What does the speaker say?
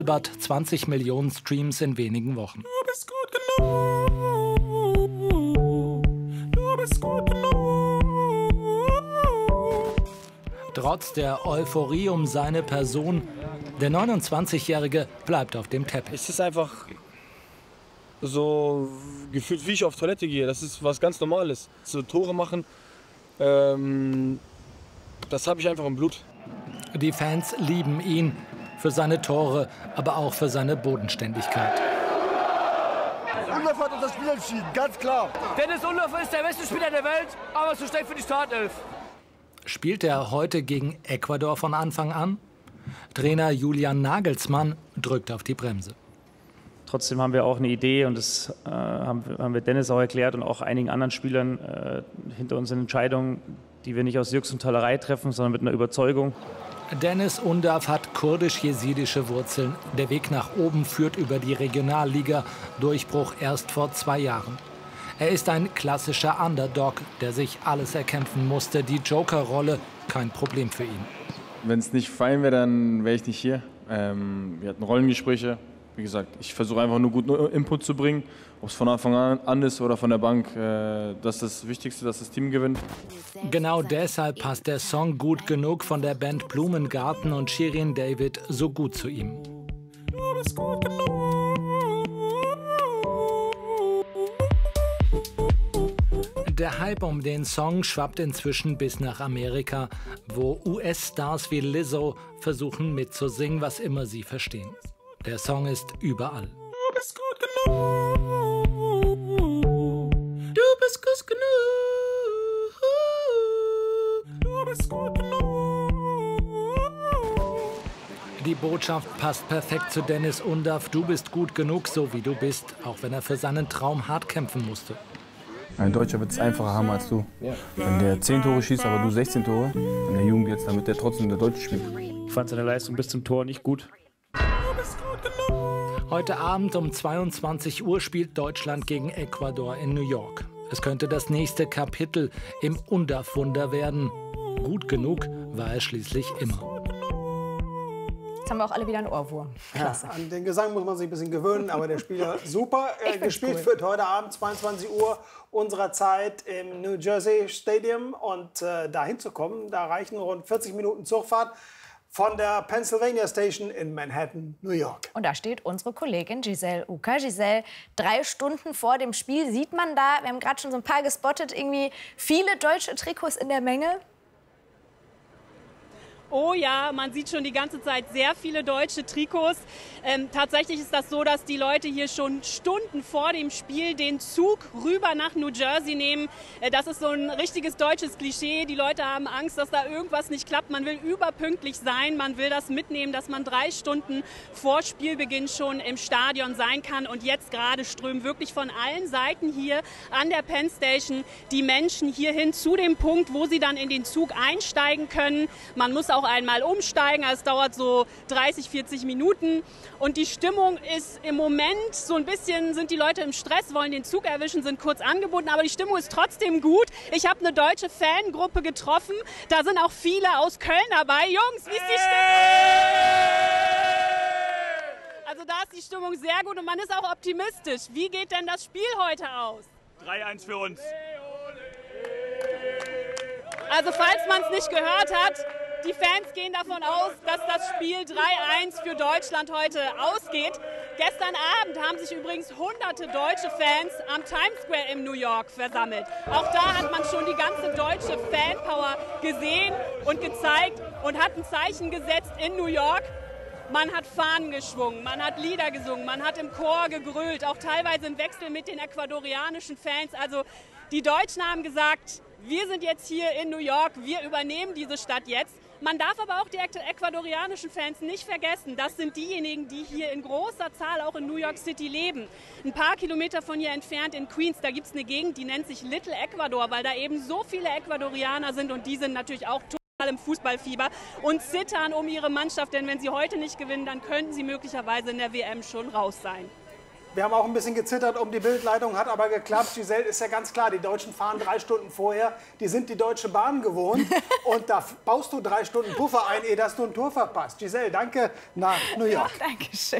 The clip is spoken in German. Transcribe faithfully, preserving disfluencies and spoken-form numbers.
zwanzig Millionen Streams in wenigen Wochen. Du bist gut genug. Du bist gut genug. Trotz der Euphorie um seine Person, der neunundzwanzigjährige bleibt auf dem Teppich. Es ist einfach so gefühlt, wie ich auf Toilette gehe. Das ist was ganz Normales. So Tore machen, ähm, das habe ich einfach im Blut. Die Fans lieben ihn für seine Tore, aber auch für seine Bodenständigkeit. Undorf hat uns das Spiel entschieden, ganz klar. Dennis Undorf ist der beste Spieler der Welt, aber zu schlecht für die Startelf. Spielt er heute gegen Ecuador von Anfang an? Trainer Julian Nagelsmann drückt auf die Bremse. Trotzdem haben wir auch eine Idee und das äh, haben, haben wir Dennis auch erklärt und auch einigen anderen Spielern äh, hinter unseren Entscheidungen, die wir nicht aus Jux und Tollerei treffen, sondern mit einer Überzeugung. Dennis Undorf hat kurdisch-jesidische Wurzeln. Der Weg nach oben führt über die Regionalliga. Durchbruch erst vor zwei Jahren. Er ist ein klassischer Underdog, der sich alles erkämpfen musste. Die Joker-Rolle, kein Problem für ihn. Wenn es nicht fein wäre, dann wäre ich nicht hier. Ähm, wir hatten Rollengespräche. Wie gesagt, ich versuche einfach nur guten Input zu bringen. Ob es von Anfang an ist oder von der Bank, äh, das ist das Wichtigste, dass das Team gewinnt. Genau deshalb passt der Song Gut genug von der Band Blumengarten und Shirin David so gut zu ihm. Du bist gut genug. Der Hype um den Song schwappt inzwischen bis nach Amerika, wo U S-Stars wie Lizzo versuchen mitzusingen, was immer sie verstehen. Der Song ist überall. Du bist gut genug. Du bist gut genug. Du bist gut genug. Die Botschaft passt perfekt zu Dennis Undorf. Du bist gut genug, so wie du bist, auch wenn er für seinen Traum hart kämpfen musste. Ein Deutscher wird es einfacher haben als du. Wenn der zehn Tore schießt, aber du sechzehn Tore, in der Jugend jetzt, dann wird der trotzdem der Deutsche spielen. Ich fand seine Leistung bis zum Tor nicht gut. Heute Abend um zweiundzwanzig Uhr spielt Deutschland gegen Ecuador in New York. Es könnte das nächste Kapitel im Undorf-Wunder werden. Gut genug war er schließlich immer. Jetzt haben wir auch alle wieder einen Ohrwurm. Klasse. Ja, an den Gesang muss man sich ein bisschen gewöhnen, aber der Spieler super. Äh, gespielt cool. Wird heute Abend zweiundzwanzig Uhr unserer Zeit im New Jersey Stadium. Und äh, da hinzukommen, da reichen rund vierzig Minuten Zugfahrt von der Pennsylvania Station in Manhattan, New York. Und da steht unsere Kollegin Giselle Uka. Giselle, drei Stunden vor dem Spiel sieht man da, wir haben gerade schon so ein paar gespottet, irgendwie viele deutsche Trikots in der Menge. Oh ja, man sieht schon die ganze Zeit sehr viele deutsche Trikots. Ähm, tatsächlich ist das so, dass die Leute hier schon Stunden vor dem Spiel den Zug rüber nach New Jersey nehmen. Äh, das ist so ein richtiges deutsches Klischee. Die Leute haben Angst, dass da irgendwas nicht klappt. Man will überpünktlich sein. Man will das mitnehmen, dass man drei Stunden vor Spielbeginn schon im Stadion sein kann. Und jetzt gerade strömen wirklich von allen Seiten hier an der Penn Station die Menschen hierhin zu dem Punkt, wo sie dann in den Zug einsteigen können. Man muss auch einmal umsteigen, es dauert so dreißig, vierzig Minuten und die Stimmung ist im Moment so ein bisschen, sind die Leute im Stress, wollen den Zug erwischen, sind kurz angebunden, aber die Stimmung ist trotzdem gut. Ich habe eine deutsche Fangruppe getroffen, da sind auch viele aus Köln dabei. Jungs, wie ist die Stimmung? Also da ist die Stimmung sehr gut und man ist auch optimistisch. Wie geht denn das Spiel heute aus? drei eins für uns. Also falls man es nicht gehört hat, die Fans gehen davon aus, dass das Spiel drei eins für Deutschland heute ausgeht. Gestern Abend haben sich übrigens hunderte deutsche Fans am Times Square in New York versammelt. Auch da hat man schon die ganze deutsche Fanpower gesehen und gezeigt und hat ein Zeichen gesetzt in New York. Man hat Fahnen geschwungen, man hat Lieder gesungen, man hat im Chor gegrölt, auch teilweise im Wechsel mit den ecuadorianischen Fans. Also die Deutschen haben gesagt, wir sind jetzt hier in New York, wir übernehmen diese Stadt jetzt. Man darf aber auch die ecuadorianischen Fans nicht vergessen. Das sind diejenigen, die hier in großer Zahl auch in New York City leben. Ein paar Kilometer von hier entfernt in Queens, da gibt es eine Gegend, die nennt sich Little Ecuador, weil da eben so viele Ecuadorianer sind und die sind natürlich auch total im Fußballfieber und zittern um ihre Mannschaft, denn wenn sie heute nicht gewinnen, dann könnten sie möglicherweise in der W M schon raus sein. Wir haben auch ein bisschen gezittert um die Bildleitung, hat aber geklappt. Giselle, ist ja ganz klar, die Deutschen fahren drei Stunden vorher. Die sind die Deutsche Bahn gewohnt. Und da baust du drei Stunden Puffer ein, ehe dass du ein Tor verpasst. Giselle, danke nach New York. Dankeschön.